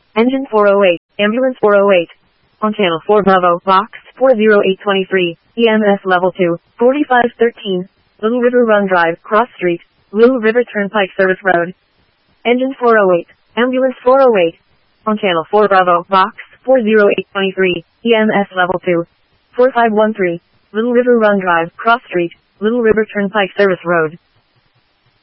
Engine 408, Ambulance 408. On Channel 4 Bravo, Box 40823, EMS Level 2, 4513, Little River Run Drive, Cross Street, Little River Turnpike Service Road. Engine 408, Ambulance 408. On Channel 4 Bravo, Box 40823, EMS Level 2, 4513, Little River Run Drive, Cross Street, Little River Turnpike Service Road.